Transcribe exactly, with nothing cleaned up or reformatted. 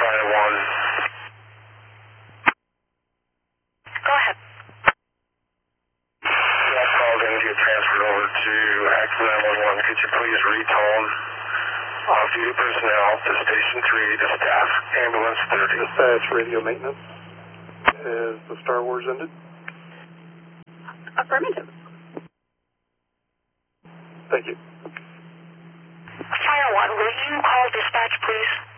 Fire one. Go ahead. Yeah, I called in to get transferred over to Active nine one one. Could you please retone off-duty personnel to Station three to staff Ambulance thirty? Dispatch radio maintenance. Has the Star Wars ended? Affirmative. Thank you. Fire one, will you call dispatch, please?